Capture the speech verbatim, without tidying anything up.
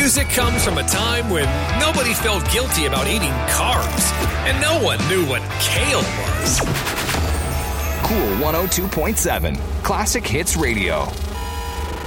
music comes from a time when nobody felt guilty about eating carbs, and no one knew what kale was. Cool one oh two point seven, Classic Hits Radio.